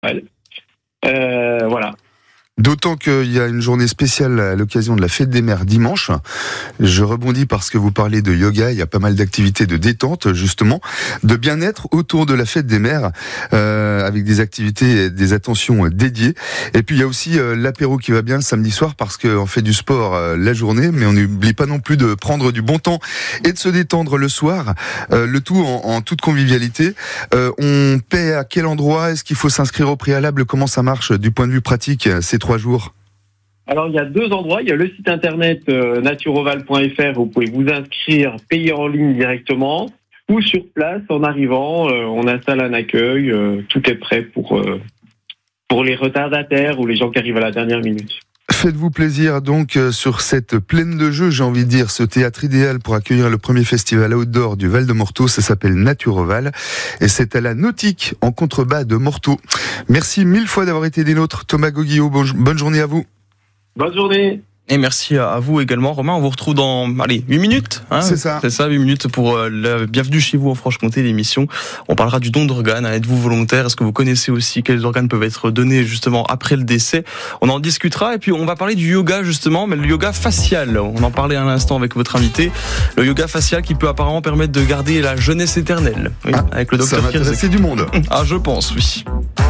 Voilà. D'autant qu'il y a une journée spéciale à l'occasion de la fête des mères dimanche. Je rebondis parce que vous parlez de yoga, il y a pas mal d'activités de détente justement, de bien-être autour de la fête des mères, avec des activités et des attentions dédiées. Et puis il y a aussi l'apéro qui va bien le samedi soir parce qu'on fait du sport la journée, mais on n'oublie pas non plus de prendre du bon temps et de se détendre le soir, le tout en toute convivialité. On paie à quel endroit? Est-ce qu'il faut s'inscrire au préalable? Comment ça marche du point de vue pratique ces 3 jours? Alors, il y a 2 endroits. Il y a le site internet naturoval.fr. Vous pouvez vous inscrire, payer en ligne directement, ou sur place, en arrivant, on installe un accueil. Tout est prêt pour les retardataires ou les gens qui arrivent à la dernière minute. Faites-vous plaisir donc sur cette plaine de jeux, j'ai envie de dire, ce théâtre idéal pour accueillir le premier festival outdoor du Val de Morteau. Ça s'appelle Naturoval et c'est à la Nautique en contrebas de Morteau. Merci 1000 fois d'avoir été des nôtres. Thomas Goguillot, bonne journée à vous. Bonne journée. Et merci à vous également, Romain. On vous retrouve dans 8 minutes. C'est ça. C'est ça, 8 minutes pour la Bienvenue chez vous en Franche-Comté, l'émission. On parlera du don d'organes. Êtes-vous volontaire? Est-ce que vous connaissez aussi quels organes peuvent être donnés justement après le décès? On en discutera et puis on va parler du yoga justement, mais le yoga facial. On en parlait à l'instant avec votre invité. Le yoga facial qui peut apparemment permettre de garder la jeunesse éternelle. Oui, avec le docteur Ça va intéresser du monde. Ah, je pense, oui.